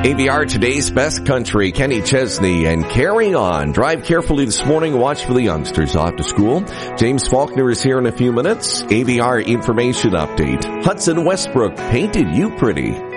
ABR Today's Best Country, Kenny Chesney, and Carry On. Drive carefully this morning. Watch for the youngsters off to school. James Faulkner is here in a few minutes. ABR Information Update. Hudson Westbrook painted you pretty.